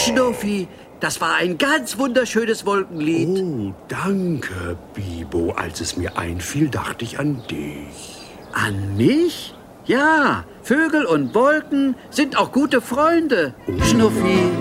Schnuffi, das war ein ganz wunderschönes Wolkenlied. Oh, danke, Bibo. Als es mir einfiel, dachte ich an dich. An mich? Ja, Vögel und Wolken sind auch gute Freunde. Schnuffi.